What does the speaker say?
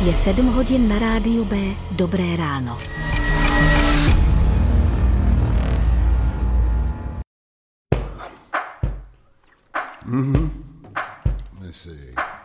Je 7 hodin na rádiu B. Dobré ráno. Let's see.